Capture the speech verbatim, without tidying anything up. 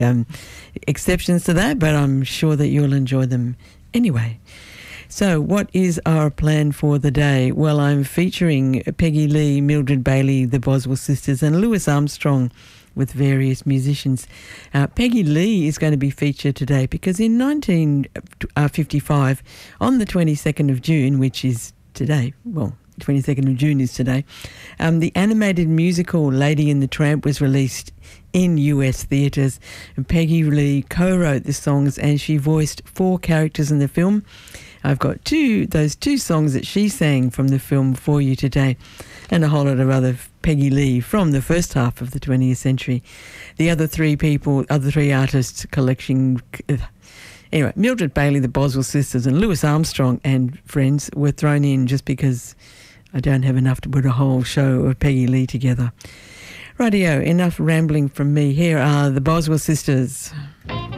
um, exceptions to that, but I'm sure that you'll enjoy them anyway. So what is our plan for the day? Well, I'm featuring Peggy Lee, Mildred Bailey, the Boswell sisters, and Louis Armstrong with various musicians. Uh, Peggy Lee is going to be featured today because in nineteen fifty-five, on the twenty-second of June, which is today, well, twenty-second of June is today, um, the animated musical Lady and the Tramp was released in U S theatres. And Peggy Lee co-wrote the songs and she voiced four characters in the film. I've got two, those two songs that she sang from the film for you today, and a whole lot of other Peggy Lee from the first half of the twentieth century. The other three people, other three artists collection, anyway, Mildred Bailey, the Boswell sisters, and Louis Armstrong and friends were thrown in just because I don't have enough to put a whole show of Peggy Lee together. Rightio, enough rambling from me. Here are the Boswell sisters.